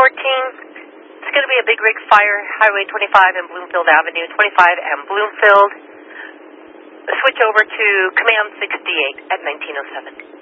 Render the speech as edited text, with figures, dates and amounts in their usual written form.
It's going to be a big rig fire, Highway 25 and Bloomfield Avenue, 25 and Bloomfield. Switch over to Command 68 at 1907.